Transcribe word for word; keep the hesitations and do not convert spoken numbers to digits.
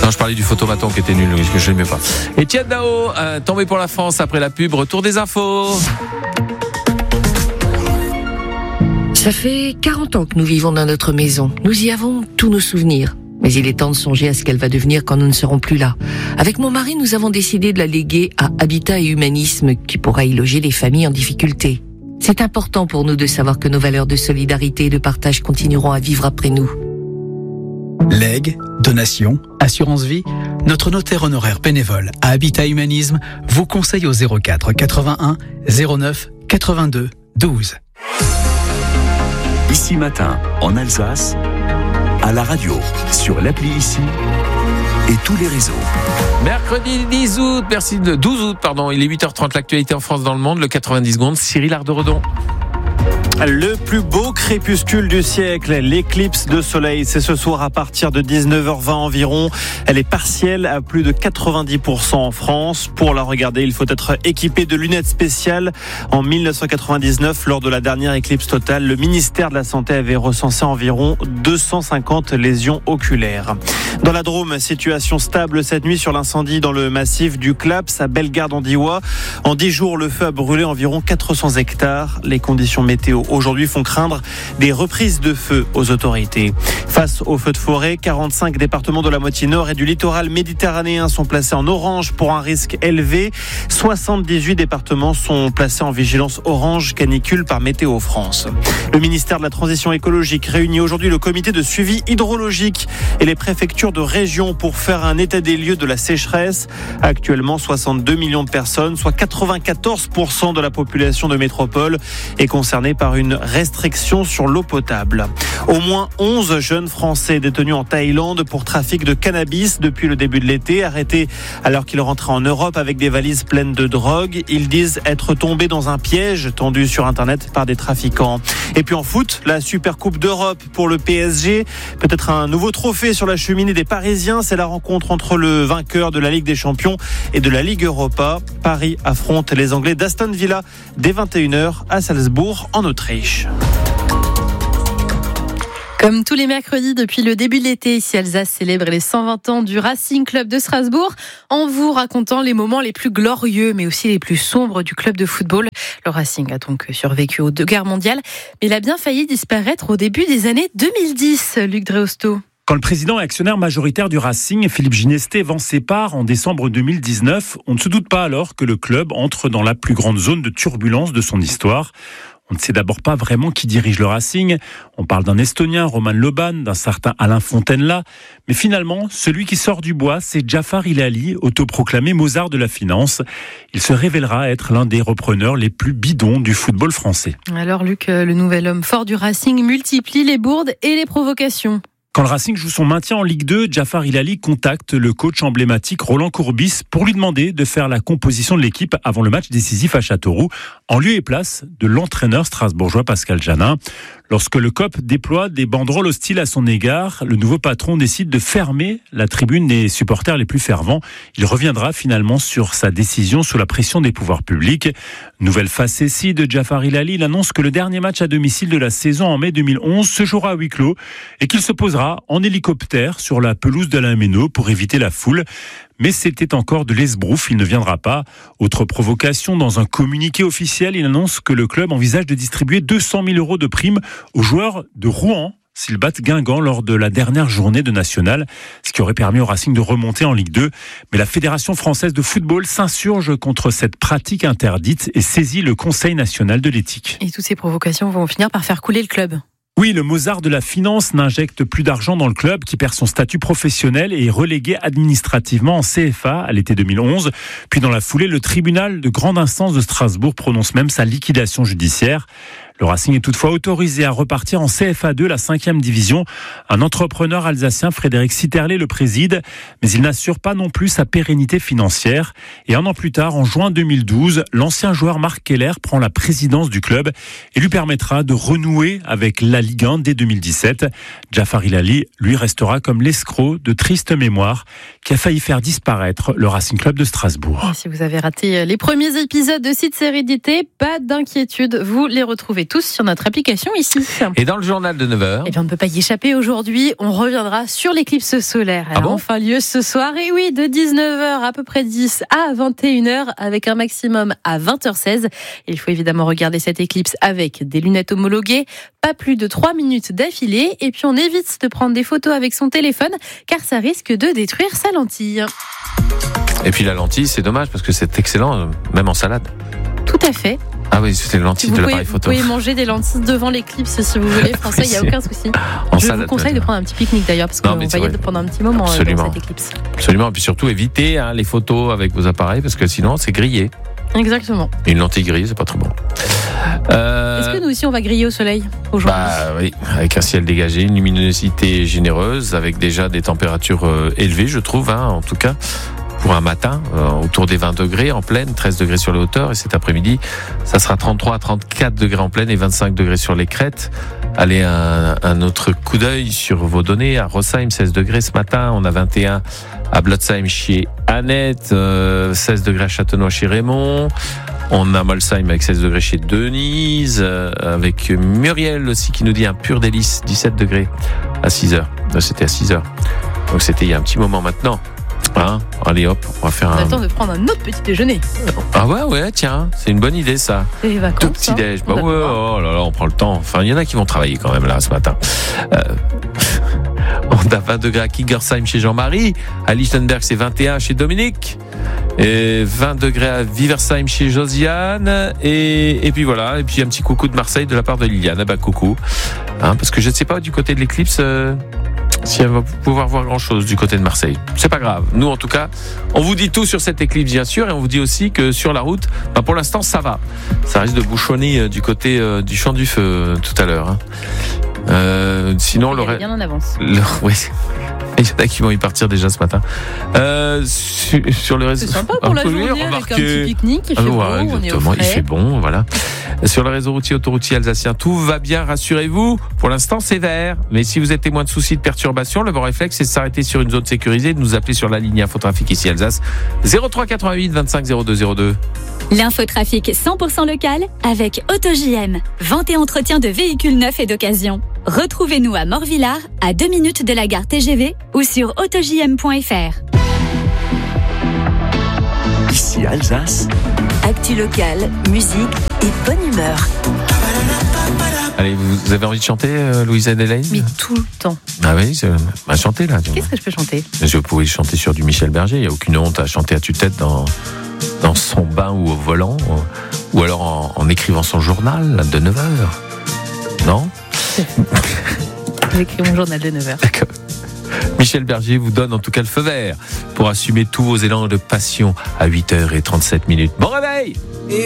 Non, je parlais du photomaton qui était nul, parce que je l'aimais pas. Etienne Dao, euh, tombé pour la France après la pub. Retour des infos. Ça fait quarante ans que nous vivons dans notre maison. Nous y avons tous nos souvenirs. Mais il est temps de songer à ce qu'elle va devenir quand nous ne serons plus là. Avec mon mari, nous avons décidé de la léguer à Habitat et Humanisme, qui pourra y loger les familles en difficulté. C'est important pour nous de savoir que nos valeurs de solidarité et de partage continueront à vivre après nous. Legs, donations, assurance vie, notre notaire honoraire bénévole à Habitat Humanisme vous conseille au zéro quatre quatre-vingt-un zéro neuf quatre-vingt-deux douze. Ici Matin, en Alsace, à la radio, sur l'appli Ici et tous les réseaux. Mercredi dix août, merci de douze août, pardon. Il est huit heures trente, l'actualité en France dans le monde, le quatre-vingt-dix secondes. Cyril Arderedon. Le plus beau crépuscule du siècle, l'éclipse de soleil, c'est ce soir à partir de dix-neuf heures vingt environ. Elle est partielle à plus de quatre-vingt-dix pour cent en France. Pour la regarder, il faut être équipé de lunettes spéciales. En dix-neuf cent quatre-vingt-dix-neuf, lors de la dernière éclipse totale, le ministère de la Santé avait recensé environ deux cent cinquante lésions oculaires. Dans la Drôme, situation stable cette nuit sur l'incendie dans le massif du Claps à Bellegarde-en-Diois. En dix jours, le feu a brûlé environ quatre cents hectares. Les conditions météo aujourd'hui font craindre des reprises de feu aux autorités. Face aux feux de forêt, quarante-cinq départements de la moitié nord et du littoral méditerranéen sont placés en orange pour un risque élevé. soixante-dix-huit départements sont placés en vigilance orange canicule par Météo France. Le ministère de la Transition écologique réunit aujourd'hui le comité de suivi hydrologique et les préfectures de région pour faire un état des lieux de la sécheresse. Actuellement, soixante-deux millions de personnes, soit quatre-vingt-quatorze pour cent de la population de métropole, est concernée par une restriction sur l'eau potable. Au moins onze jeunes Français détenus en Thaïlande pour trafic de cannabis depuis le début de l'été, arrêtés alors qu'ils rentraient en Europe avec des valises pleines de drogue. Ils disent être tombés dans un piège tendu sur Internet par des trafiquants. Et puis en foot, la Super Coupe d'Europe pour le P S G. Peut-être un nouveau trophée sur la cheminée des Parisiens. C'est la rencontre entre le vainqueur de la Ligue des Champions et de la Ligue Europa. Paris affronte les Anglais d'Aston Villa dès vingt et une heures à Salzbourg en Autriche. Comme tous les mercredis depuis le début de l'été, ici Alsace célèbre les cent vingt ans du Racing Club de Strasbourg en vous racontant les moments les plus glorieux mais aussi les plus sombres du club de football. Le Racing a donc survécu aux deux guerres mondiales, mais il a bien failli disparaître au début des années deux mille dix, Luc Dreosto. Quand le président et actionnaire majoritaire du Racing, Philippe Ginestè, vend ses parts en décembre deux mille dix-neuf, on ne se doute pas alors que le club entre dans la plus grande zone de turbulence de son histoire. On ne sait d'abord pas vraiment qui dirige le Racing. On parle d'un Estonien, Roman Loban, d'un certain Alain Fontainela. Mais finalement, celui qui sort du bois, c'est Jafar Hilali, autoproclamé Mozart de la finance. Il se révélera être l'un des repreneurs les plus bidons du football français. Alors Luc, le nouvel homme fort du Racing multiplie les bourdes et les provocations. Quand le Racing joue son maintien en Ligue deux, Jafar Hilali contacte le coach emblématique Roland Courbis pour lui demander de faire la composition de l'équipe avant le match décisif à Châteauroux, en lieu et place de l'entraîneur strasbourgeois Pascal Janin. Lorsque le C O P déploie des banderoles hostiles à son égard, le nouveau patron décide de fermer la tribune des supporters les plus fervents. Il reviendra finalement sur sa décision sous la pression des pouvoirs publics. Nouvelle facétie de Jafar Hilali, il annonce que le dernier match à domicile de la saison en mai deux mille onze se jouera à huis clos et qu'il se posera en hélicoptère sur la pelouse d'Alain Ménot pour éviter la foule. Mais c'était encore de l'esbrouf, il ne viendra pas. Autre provocation, dans un communiqué officiel, il annonce que le club envisage de distribuer deux cent mille euros de primes aux joueurs de Rouen s'ils battent Guingamp lors de la dernière journée de National, ce qui aurait permis au Racing de remonter en Ligue deux. Mais la Fédération française de football s'insurge contre cette pratique interdite et saisit le Conseil national de l'éthique. Et toutes ces provocations vont finir par faire couler le club. Oui, le Mozart de la finance n'injecte plus d'argent dans le club qui perd son statut professionnel et est relégué administrativement en C F A à l'été deux mille onze. Puis dans la foulée, le tribunal de grande instance de Strasbourg prononce même sa liquidation judiciaire. Le Racing est toutefois autorisé à repartir en C F A deux, la cinquième division. Un entrepreneur alsacien, Frédéric Sitterlé, le préside, mais il n'assure pas non plus sa pérennité financière. Et un an plus tard, en juin deux mille douze, l'ancien joueur Marc Keller prend la présidence du club et lui permettra de renouer avec la Ligue un dès deux mille dix-sept. Jafar Hilali, lui, restera comme l'escroc de triste mémoire qui a failli faire disparaître le Racing Club de Strasbourg. Et si vous avez raté les premiers épisodes de cette série d'été, pas d'inquiétude, vous les retrouvez tous sur notre application ici. Et dans le journal de neuf heures. Eh bien, on ne peut pas y échapper aujourd'hui. On reviendra sur l'éclipse solaire. Elle Ah bon a enfin lieu ce soir. Et oui, de dix-neuf heures à peu près dix à vingt et une heures avec un maximum à vingt heures seize. Il faut évidemment regarder cette éclipse avec des lunettes homologuées. Pas plus de trois minutes d'affilée. Et puis, on évite de prendre des photos avec son téléphone car ça risque de détruire sa lentille. Et puis la lentille, c'est dommage parce que c'est excellent, même en salade. Tout à fait. Ah oui, c'était la lentille Vous de pouvez, l'appareil vous photo. pouvez manger des lentilles devant l'éclipse si vous voulez, François, il n'y a aucun souci. En Je salade, vous conseille de prendre un petit pique-nique d'ailleurs, parce Non, qu'on mais va c'est y vrai. être pendant un petit moment euh, Absolument. dans cette éclipse. Absolument, et puis surtout évitez hein, les photos avec vos appareils parce que sinon c'est grillé. Exactement. Et une lentille grillée, c'est pas très bon. Euh... Est-ce que nous aussi on va griller au soleil aujourd'hui? Bah oui, avec un ciel dégagé, une luminosité généreuse, avec déjà des températures euh, élevées, je trouve, hein, en tout cas. Pour un matin, euh, autour des vingt degrés en pleine, treize degrés sur les hauteurs. Et cet après-midi, ça sera trente-trois à trente-quatre degrés en pleine et vingt-cinq degrés sur les crêtes. Allez, un, un autre coup d'œil sur vos données. À Rossheim, seize degrés ce matin. On a vingt et un à Blotzheim chez Annette, euh, seize degrés à Châtenois chez Raymond. On a Molsheim avec seize degrés chez Denise, euh, avec Muriel aussi qui nous dit un pur délice, dix-sept degrés à six heures. Là, c'était à six heures. Donc c'était il y a un petit moment maintenant. Hein, allez hop, on va faire On un. attend de prendre un autre petit déjeuner. Ah ouais, ouais, tiens, c'est une bonne idée ça. C'est les vacances. Tout petit déj. Bah hein, ouais, oh là là, on prend le temps. Enfin, il y en a qui vont travailler quand même là ce matin. Euh, on a vingt degrés à Kingersheim chez Jean-Marie. À Lichtenberg, c'est vingt et un chez Dominique. Et vingt degrés à Viversheim chez Josiane. Et, et puis voilà. Et puis un petit coucou de Marseille de la part de Liliane. Ah bah coucou. Hein, parce que je ne sais pas du côté de l'éclipse. Euh... si elle va pouvoir voir grand chose du côté de Marseille. C'est pas grave. Nous, en tout cas, on vous dit tout sur cette éclipse, bien sûr, et on vous dit aussi que sur la route, bah, pour l'instant, ça va. Ça risque de bouchonner du côté euh, du Champ du Feu euh, tout à l'heure. Hein. Euh, sinon, il le est bien en avance. Le... Oui. Il y en a qui vont y partir déjà ce matin. Euh, sur, sur le réseau. C'est sympa pour la journée avec un petit pique-nique. Il fait ah, beau, ouais, on est au exactement, il frais. fait bon, voilà. Sur le réseau routier autoroutier alsacien, tout va bien, rassurez-vous. Pour l'instant, c'est vert. Mais si vous êtes témoin de soucis de perturbation, le bon réflexe, c'est de s'arrêter sur une zone sécurisée, de nous appeler sur la ligne Infotrafic ici Alsace. zéro trois quatre-vingt-huit vingt-cinq zéro deux zéro deux. L'infotrafic cent pour cent local avec AutoJM. Vente et entretien de véhicules neufs et d'occasion. Retrouvez-nous à Morvillard, à deux minutes de la gare T G V ou sur auto j m point f r. Ici Alsace. Actu locale, musique et bonne humeur. Allez, vous avez envie de chanter, euh, Louisa Adelaine ? Mais tout le temps. Ah oui, c'est... Bah, chantez là. Qu'est-ce que je peux chanter ? Je pouvais chanter sur du Michel Berger. Il n'y a aucune honte à chanter à tue-tête dans, dans son bain ou au volant. Ou alors en, en écrivant son journal de neuf heures. Non ? J'écris mon journal de neuf heures. D'accord. Michel Berger vous donne en tout cas le feu vert pour assumer tous vos élans de passion à huit heures trente-sept minutes. Bon réveil!